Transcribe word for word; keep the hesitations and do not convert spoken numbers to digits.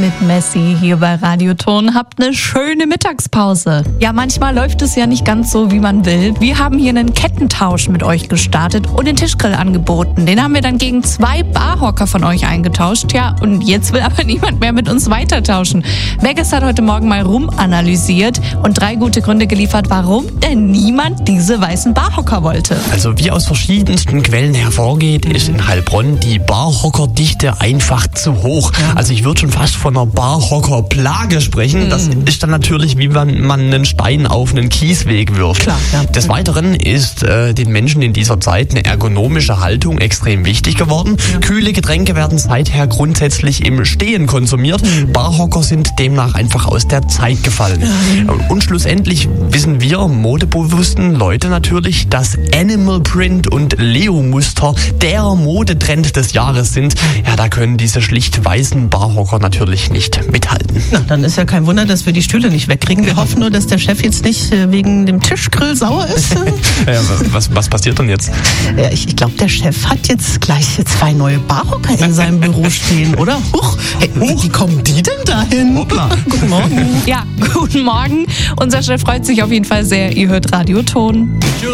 Mit Messi hier bei Radioton. Habt eine schöne Mittagspause. Ja, manchmal läuft es ja nicht ganz so, wie man will. Wir haben hier einen Kettentausch mit euch gestartet und den Tischgrill angeboten. Den haben wir dann gegen zwei Barhocker von euch eingetauscht. Ja, und jetzt will aber niemand mehr mit uns weitertauschen. Vegas hat heute Morgen mal rumanalysiert und drei gute Gründe geliefert, warum denn niemand diese weißen Barhocker wollte. Also wie aus verschiedensten Quellen hervorgeht, ist in Heilbronn die Barhockerdichte einfach zu hoch. Also ich würde schon fast von einer Barhockerplage sprechen. Das ist dann natürlich, wie wenn man einen Stein auf einen Kiesweg wirft. Klar, ja. Des Weiteren ist äh, den Menschen in dieser Zeit eine ergonomische Haltung extrem wichtig geworden. Ja. Kühle Getränke werden seither grundsätzlich im Stehen konsumiert. Mhm. Barhocker sind demnach einfach aus der Zeit gefallen. Ja. Und schlussendlich wissen wir modebewussten Leute natürlich, dass Animal Print und Leo-Muster der Modetrend des Jahres sind. Ja, da können diese schlicht weißen Barhocker natürlich nicht mithalten. Na, dann ist ja kein Wunder, dass wir die Stühle nicht wegkriegen. Wir hoffen nur, dass der Chef jetzt nicht äh, wegen dem Tischgrill sauer ist. Ja, was, was passiert denn jetzt? Ja, ich ich glaube, der Chef hat jetzt gleich zwei neue Barhocker in seinem Büro stehen, oder? Huch, hey, wie kommen die denn dahin? Hoppla. Guten Morgen. Ja, guten Morgen. Unser Chef freut sich auf jeden Fall sehr. Ihr hört Radioton.